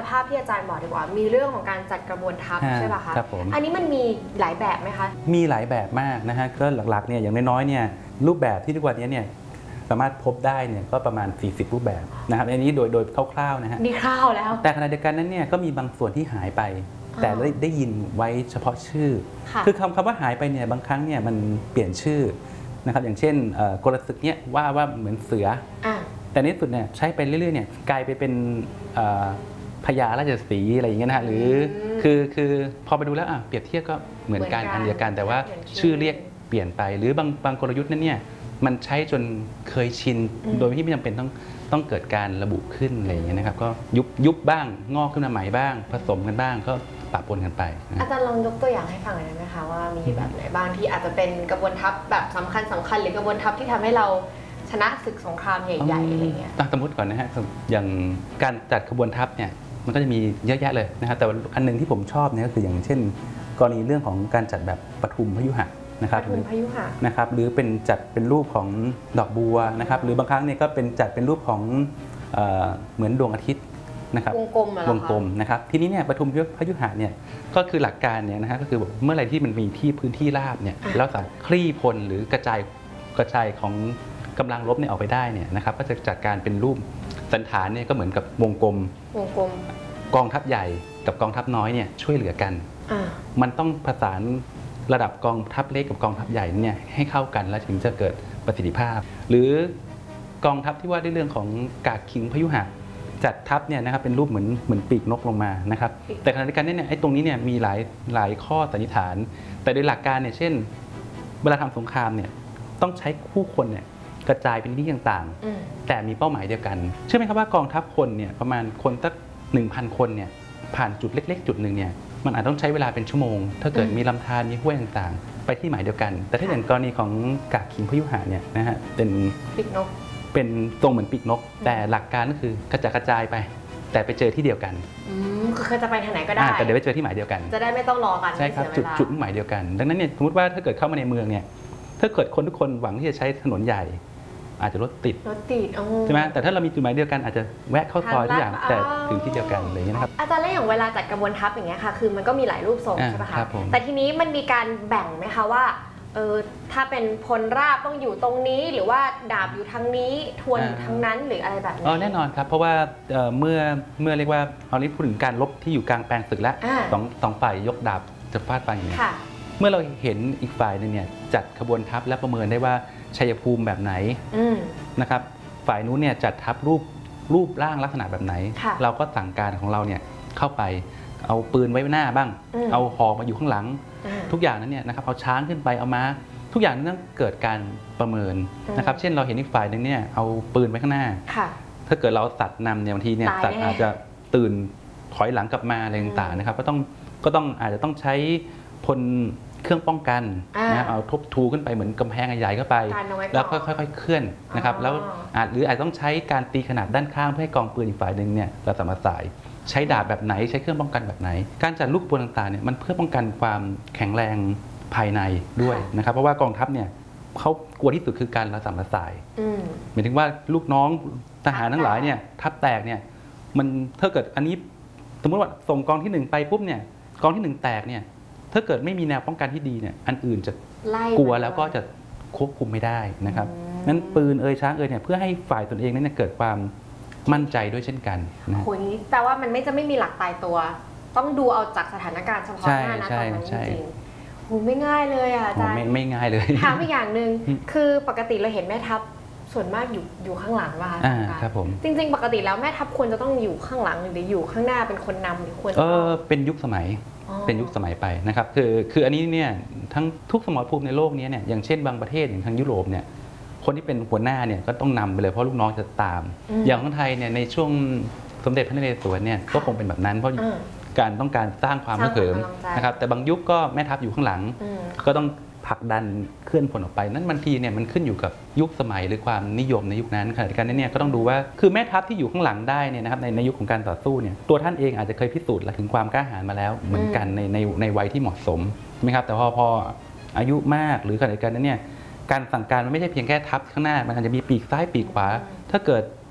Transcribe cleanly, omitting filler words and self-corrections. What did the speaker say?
ภาพที่อาจารย์บอกดีกว่ามีเรื่องของการจัดกระบวนทัพใช่ป่ะคะครับผมอันนี้มันมีหลายแบบไหมคะมีหลายแบบมากนะฮะก็หลักๆเนี่ยอย่างน้อยๆเนี่ยรูปแบบที่ทุกวันนี้เนี่ยสามารถพบได้เนี่ยก็ประมาณ40รูปแบบนะครับอันนี้โดยคร่าวๆนะฮะนี่คร่าวแล้วแต่ขณะเดียวกันนั้นเนี่ยก็มีบางส่วนที่หายไปแต่ได้ยินไว้เฉพาะชื่อคือคำว่าหายไปเนี่ยบางครั้งเนี่ยมันเปลี่ยนชื่อนะครับอย่างเช่นกลศึกเนี่ยว่าเหมือนเสือแต่ในที่สุดเนี่ยใช้ไปเรื่อยๆเนี่ยกลายไปเป็นพญาราชสีห์อะไรอย่างเงี้ยนะฮะหรือคือพอไปดูแล้วเปรียบเทียบก็เหมือนกันอันเดียวกันแต่ว่าชื่อเรียกเปลี่ยนไปหรือบางกลยุทธ์นั้นเนี่ยมันใช้จนเคยชินโดยที่ไม่จำเป็นต้องเกิดการระบุขึ้นอะไรอย่างเงี้ยนะครับก็ยุบบ้างงอกขึ้นมาใหม่บ้างผสมกันบ้างก็ปะปนกันไปอาจารย์ลองยกตัวอย่างให้ฟังหน่อยได้ไหมคะว่ามีแบบไหนบ้างที่อาจจะเป็นกระบวนทัพแบบสำคัญหรือกระบวนทัพที่ทำให้เราชนะศึกสงครามใหญ่ๆอะไรเงี้ยสมมติก่อนนะฮะอย่างการจัดขบวนทัพเนี่ยมันก็จะมีเยอะแยะเลยนะครับแต่อันนึงที่ผมชอบเนี่ยก็คืออย่างเช่นกรณีเรื่องของการจัดแบบปทุมพยุหะนะครับปทุมพยุหะนะครับหรือเป็นจัดเป็นรูปของดอกบัวนะครับหรือบางครั้งเนี่ยก็เป็นจัดเป็นรูปของเหมือนดวงอาทิตย์นะครับวงกลมนะครับทีนี้เนี่ยปทุมพยุหะเนี่ยก็คือหลักการเนี่ยนะฮะก็คือเมื่อไรที่มันมีที่พื้นที่ราบเนี่ยแล้วสามารถคลี่พลหรือกระจายของกำลังรบเนี่ยออกไปได้เนี่ยนะครับก็จะจัดการเป็นรูปสันฐานเนี่ยก็เหมือนกับวงกลมกองทัพใหญ่กับกองทัพน้อยเนี่ยช่วยเหลือกันมันต้องประสานระดับกองทัพเล็กกับกองทัพใหญ่เนี่ยให้เข้ากันแล้วถึงจะเกิดประสิทธิภาพหรือกองทัพที่ว่าด้วยเรื่องของกาคิงพยุหะจัดทัพเนี่ยนะครับเป็นรูปเหมือนปีกนกลงมานะครับแต่ขณะเดียวกันเนี่ยไอ้ตรงนี้เนี่ยมีหลายข้อสันนิษฐานแต่โดยหลักการเนี่ยเช่นเวลาทำสงครามเนี่ยต้องใช้ผู้คนเนี่ยกระจายเป็นที่ต่างๆแต่มีเป้าหมายเดียวกันเชื่อไหมครับว่ากองทัพคนเนี่ยประมาณคนสัก 1,000 คนเนี่ยผ่านจุดเล็กๆจุดหนึ่งเนี่ยมันอาจต้องใช้เวลาเป็นชั่วโมงถ้าเกิดมีลำธารมีห้วยต่างๆไปที่หมายเดียวกันแต่ถ้าอย่างกรณีของกาคิงพยุหะเนี่ยนะฮะเป็นปีกนกเป็นทรงเหมือนปีกนกแต่หลักการก็คือกระจายไปแต่ไปเจอที่เดียวกันคือจะไปทางไหนก็ได้แต่เดี๋ยวไปเจอที่หมายเดียวกันจะได้ไม่ต้องรอกันใช่ครับจุดหมายเดียวกันดังนั้นเนี่ยสมมติว่าถ้าเกิดเข้ามาในเมืองเนี่ยถ้าเกิดคนทุกคนหวังที่จะใช้ถนนใหญ่อาจจะรถติดใช่ไหมแต่ถ้าเรามีจุดหมายเดียวกันอาจจะแวะเข้าซอยทุกอย่างแต่ถึงที่เดียวกันเลยนะครับอาจารย์แล้วอย่างเวลาจัดกระบวนทัพอย่างเงี้ยค่ะคือมันก็มีหลายรูปทรงใช่ไหมคะแต่ทีนี้มันมีการแบ่งไหมคะว่าถ้าเป็นพลราบต้องอยู่ตรงนี้หรือว่าดาบอยู่ทางนี้ทวนอยู่ทางนั้นหรืออะไรแบบนี้แน่นอนครับเพราะว่าเมื่อเรียกว่าเอานี้พูดถึงการรบที่อยู่กลางแปลงศึกแล้วสองฝ่ายยกดาบจะฟาดฟันอย่างนี้เมื่อเราเห็นอีกฝ่ายนึงเนี่ยจัดขบวนทัพและประเมินได้ว่าชัยภูมิแบบไหนนะครับฝ่ายนู้นเนี่ยจัดทัพรูปร่างลักษณะแบบไหนเราก็สั่งการของเราเนี่ยเข้าไปเอาปืนไว้หน้าบ้างเอาหอกมาอยู่ข้างหลังทุกอย่างนั้นเนี่ยนะครับเอาช้างขึ้นไปเอาม้าทุกอย่างนั้นต้องเกิดการประเมินนะครับเช่นเราเห็นอีกฝ่ายนึงเนี่ยเอาปืนไว้ข้างหน้าถ้าเกิดเราสัตว์นำเนี่ยบางทีเนี่ยสัตว์อาจจะตื่นถอยหลังกลับมาอะไรต่างๆนะครับก็ต้องอาจจะต้องใช้พลเครื่องป้องกันนะเอาทบทูขึ้นไปเหมือนกำแพงใหญ่ๆเข้าไปแล้วค่อยๆเคลื่อนนะครับแล้วหรืออาจต้องใช้การตีขนาดด้านข้างเพื่อให้กองปืนอีกฝ่ายหนึ่งเนี่ยเราสามารถสายใช้ดาบแบบไหนใช้เครื่องป้องกันแบบไหนการจัดลูกปืนต่างๆเนี่ยมันเพื่อป้องกันความแข็งแรงภายในด้วยนะครับเพราะว่ากองทัพเนี่ยเขากลัวที่สุดคือการระสำระสายหมายถึงว่าลูกน้องทหารทั้งหลายเนี่ยทัพแตกเนี่ยมันถ้าเกิดอันนี้สมมติว่าส่งกองที่1ไปปุ๊บเนี่ยกองที่1แตกเนี่ยถ้าเกิดไม่มีแนวป้องกันที่ดีเนี่ยอันอื่นจะกลัวแล้วก็จะควบคุมไม่ได้นะครับนั้นปืนช้างเนี่ยเพื่อให้ฝ่ายตนเองนั้นเกิดความมั่นใจด้วยเช่นกันนะโอ้ยแปลว่ามันจะไม่มีหลักตายตัวต้องดูเอาจากสถานการณ์เฉพาะหน้านะตอนนั้นจริงๆโหไม่ง่ายเลยอาจารย์ไม่ง่ายเลยถามอีกอย่างหนึ่งคือปกติเราเห็นแม่ทัพส่วนมากอยู่ข้างหลังว่าครับผมจริงๆปกติแล้วแม่ทัพควรจะต้องอยู่ข้างหลังหรืออยู่ข้างหน้าเป็นคนนำหรือควรเป็นยุคสมัยไปนะครับคืออันนี้เนี่ยทั้งทุกสมรภูมิในโลกนี้เนี่ยอย่างเช่นบางประเทศอย่างทางยุโรปเนี่ยคนที่เป็นหัวหน้าเนี่ยก็ต้องนำไปเลยเพราะลูกน้องจะตามอย่างของไทยเนี่ยในช่วงสมเด็จพระนเรศวรเนี่ยก็คงเป็นแบบนั้นเพราะการต้องการสร้างความฮึกเหิมนะครับแต่บางยุคก็แม่ทัพอยู่ข้างหลังก็ต้องผลักดันเคลื่อนพลออกไปนั้นบางทีเนี่ยมันขึ้นอยู่กับยุคสมัยหรือความนิยมในยุคนั้นขณะเดียวกันเนี่ยก็ต้องดูว่าคือแม่ทัพที่อยู่ข้างหลังได้เนี่ยนะครับในยุคของการต่อสู้เนี่ยตัวท่านเองอาจจะเคยพิสูจน์ถึงความกล้าหาญมาแล้วเหมือนกันในวัยที่เหมาะสมใช่ไหมครับแต่พออายุมากหรือขณะเดียวกันนั้นเนี่ยการสั่งการมันไม่ใช่เพียงแค่ทัพข้างหน้ามันอาจจะมีปีกซ้ายปีกขวาถ้าเกิด